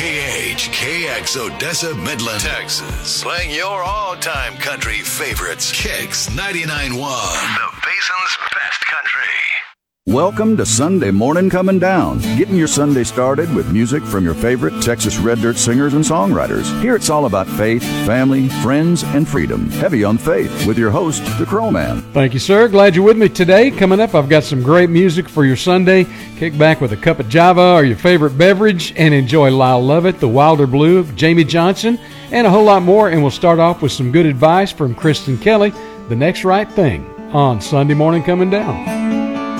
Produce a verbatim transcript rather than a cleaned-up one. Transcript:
K H K X Odessa, Midland, Texas. Playing your all-time country favorites. Kicks ninety-nine point one. The Basin's best country. Welcome to Sunday Morning Coming Down, getting your Sunday started with music from your favorite Texas Red Dirt singers and songwriters. Here it's all about faith, family, friends, and freedom. Heavy on faith with your host, the Crow Man. Thank you, sir. Glad you're with me today. Coming up, I've got some great music for your Sunday. Kick back with a cup of Java or your favorite beverage and enjoy Lyle Lovett, The Wilder Blue, Jamie Johnson, and a whole lot more. And we'll start off with some good advice from Kristen Kelly, The Next Right Thing, on Sunday Morning Coming Down.